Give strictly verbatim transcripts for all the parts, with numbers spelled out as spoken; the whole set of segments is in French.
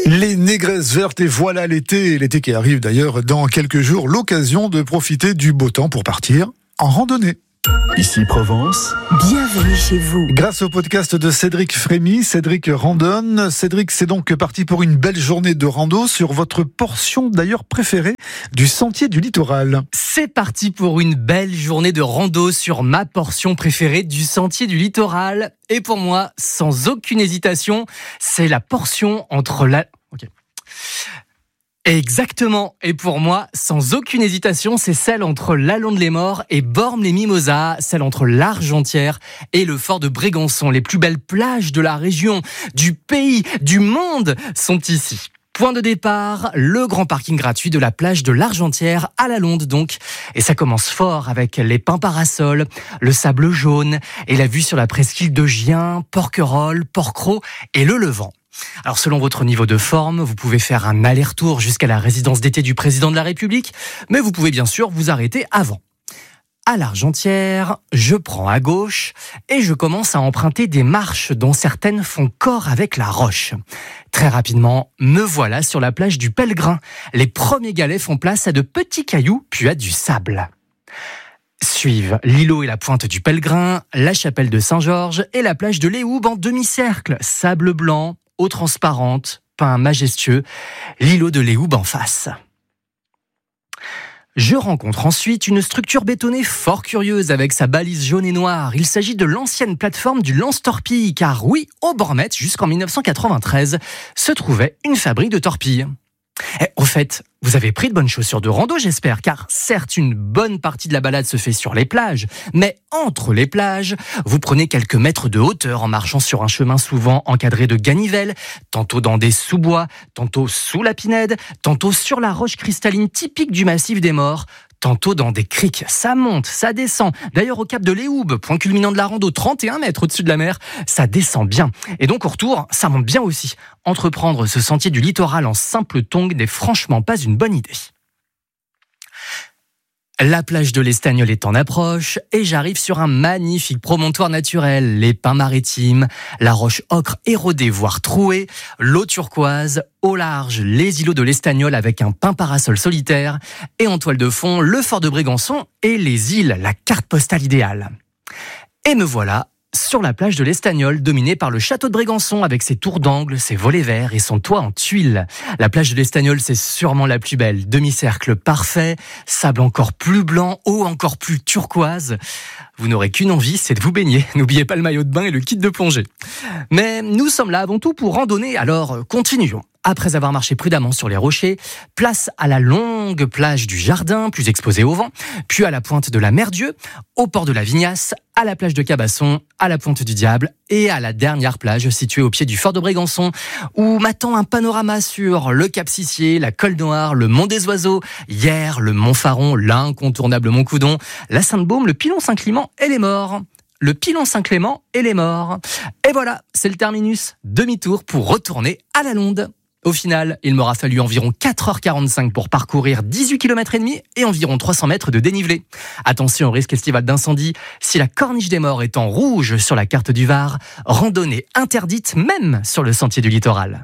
Les négresses vertes et voilà l'été, l'été qui arrive d'ailleurs dans quelques jours, l'occasion de profiter du beau temps pour partir en randonnée. Ici Provence. Bienvenue chez vous. Grâce au podcast de Cédric Frémy, Cédric randonne. Cédric, c'est donc parti pour une belle journée de rando sur votre portion d'ailleurs préférée du sentier du littoral. C'est parti pour une belle journée de rando sur ma portion préférée du sentier du littoral. Et pour moi, sans aucune hésitation, c'est la portion entre la... Ok. Exactement. Et pour moi, sans aucune hésitation, c'est celle entre l'Allonde-les-Morts et Bormes-les-Mimosas, celle entre l'Argentière et le fort de Brégançon. Les plus belles plages de la région, du pays, du monde sont ici. Point de départ, le grand parking gratuit de la plage de l'Argentière à la Londe donc. Et ça commence fort avec les pins parasols, le sable jaune et la vue sur la presqu'île de Gien, Porquerolles, Porquerolles et le Levant. Alors selon votre niveau de forme, vous pouvez faire un aller-retour jusqu'à la résidence d'été du président de la République, mais vous pouvez bien sûr vous arrêter avant. À l'Argentière, je prends à gauche et je commence à emprunter des marches dont certaines font corps avec la roche. Très rapidement, me voilà sur la plage du Pellegrin. Les premiers galets font place à de petits cailloux puis à du sable. Suivent l'îlot et la pointe du Pellegrin, la chapelle de Saint-Georges et la plage de Léhoubes en demi-cercle, sable blanc, eau transparente, pin majestueux, l'îlot de Léhoubes en face. Je rencontre ensuite une structure bétonnée fort curieuse avec sa balise jaune et noire. Il s'agit de l'ancienne plateforme du lance-torpille, car oui, au Bormet, jusqu'en dix-neuf cent quatre-vingt-treize, se trouvait une fabrique de torpilles. Et, au fait, vous avez pris de bonnes chaussures de rando, j'espère, car certes, une bonne partie de la balade se fait sur les plages, mais entre les plages, vous prenez quelques mètres de hauteur en marchant sur un chemin souvent encadré de ganivelles, tantôt dans des sous-bois, tantôt sous la pinède, tantôt sur la roche cristalline typique du massif des Morts, tantôt dans des criques. Ça monte, ça descend. D'ailleurs, au cap de Léhoubes, point culminant de la rando, trente et un mètres au-dessus de la mer, ça descend bien. Et donc, au retour, ça monte bien aussi. Entreprendre ce sentier du littoral en simple tongue n'est franchement pas une bonne idée. La plage de l'Estagnol est en approche et j'arrive sur un magnifique promontoire naturel. Les pins maritimes, la roche ocre érodée voire trouée, l'eau turquoise, au large les îlots de l'Estagnol avec un pin parasol solitaire et en toile de fond le fort de Brégançon et les îles, la carte postale idéale. Et me voilà sur la plage de l'Estagnol, dominée par le château de Brégançon avec ses tours d'angle, ses volets verts et son toit en tuiles. La plage de l'Estagnol, c'est sûrement la plus belle. Demi-cercle parfait, sable encore plus blanc, eau encore plus turquoise. Vous n'aurez qu'une envie, c'est de vous baigner. N'oubliez pas le maillot de bain et le kit de plongée. Mais nous sommes là avant tout pour randonner, alors continuons. Après avoir marché prudemment sur les rochers, place à la longue plage du Jardin, plus exposée au vent, puis à la pointe de la Mer-Dieu, au port de la Vignasse, à la plage de Cabasson, à la pointe du Diable et à la dernière plage située au pied du fort de Brégançon, où m'attend un panorama sur le Cap Sissier, la Colle Noire, le Mont des Oiseaux, hier le Mont Faron, l'incontournable Mont Coudon, la Sainte-Baume, le Pilon Saint-Clément et les Morts. Le Pilon Saint-Clément et les Morts. Et voilà, c'est le terminus. Demi-tour pour retourner à la Londe. Au final, il m'aura fallu environ quatre heures quarante-cinq pour parcourir dix-huit kilomètres et demi et environ trois cents mètres de dénivelé. Attention au risque estival d'incendie. Si la corniche des Morts est en rouge sur la carte du Var, randonnée interdite même sur le sentier du littoral.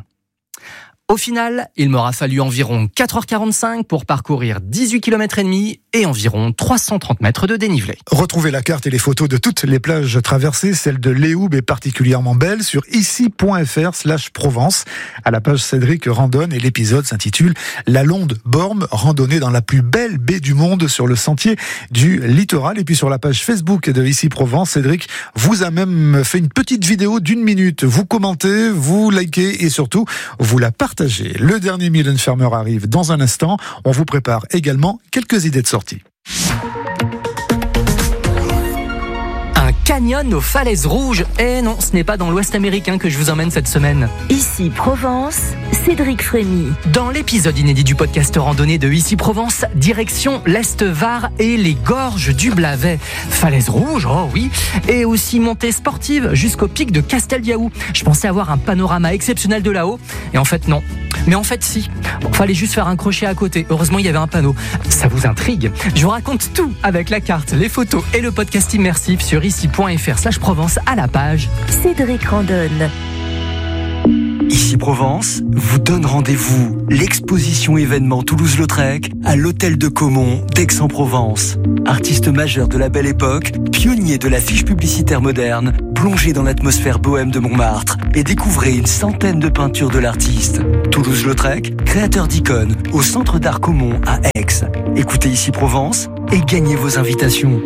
Au final, il m'aura fallu environ quatre heures quarante-cinq pour parcourir dix-huit kilomètres et demi et environ trois cent trente mètres de dénivelé. Retrouvez la carte et les photos de toutes les plages traversées. Celle de Léhoubes est particulièrement belle sur ici.fr slash Provence à la page Cédric Randonne et l'épisode s'intitule La Londe Bormes, randonnée dans la plus belle baie du monde sur le sentier du littoral. Et puis sur la page Facebook de Ici Provence, Cédric vous a même fait une petite vidéo d'une minute. Vous commentez, vous likez et surtout vous la partagez. Le dernier Mylène Farmer arrive dans un instant. On vous prépare également quelques idées de sortie. Un canyon aux falaises rouges. Eh non, ce n'est pas dans l'Ouest américain que je vous emmène cette semaine. Ici Provence, Cédric Frémy. Dans l'épisode inédit du podcast randonnée de Ici Provence, direction l'Est Var et les gorges du Blavet. Falaises rouges, oh oui, et aussi montée sportive jusqu'au pic de Casteldiaou. Je pensais avoir un panorama exceptionnel de là-haut, et en fait non. Mais en fait si. Bon, fallait juste faire un crochet à côté. Heureusement il y avait un panneau. Ça vous intrigue? Je vous raconte tout avec la carte, les photos et le podcast immersif sur ici.fr slash Provence à la page Cédric Randonne. Ici Ici Provence vous donne rendez-vous. L'exposition événement Toulouse-Lautrec à l'hôtel de Caumont d'Aix-en-Provence. Artiste majeur de la Belle Époque, pionnier de l'affiche publicitaire moderne, plongez dans l'atmosphère bohème de Montmartre et découvrez une centaine de peintures de l'artiste. Toulouse-Lautrec, créateur d'icônes au Centre d'Art Caumont à Aix. Écoutez Ici Provence et gagnez vos invitations.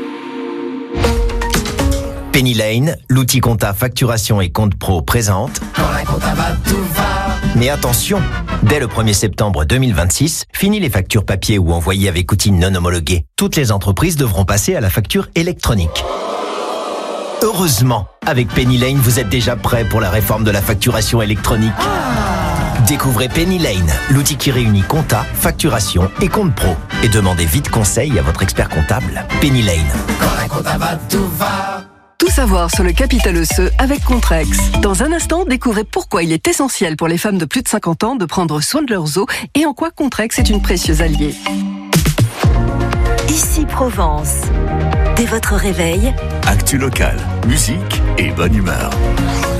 Penny Lane, l'outil compta facturation et compte pro présente. Quand la compta va, tout va. Mais attention, dès le premier septembre deux mille vingt-six, fini les factures papier ou envoyées avec outils non homologués. Toutes les entreprises devront passer à la facture électronique. Heureusement, avec Penny Lane, vous êtes déjà prêt pour la réforme de la facturation électronique. Ah. Découvrez Penny Lane, l'outil qui réunit compta, facturation et compte pro. Et demandez vite conseil à votre expert comptable. Penny Lane. Quand la compta va, tout va. Tout savoir sur le capital osseux avec Contrex. Dans un instant, découvrez pourquoi il est essentiel pour les femmes de plus de cinquante ans de prendre soin de leurs os et en quoi Contrex est une précieuse alliée. Ici Provence. Dès votre réveil, Actu locale, musique et bonne humeur.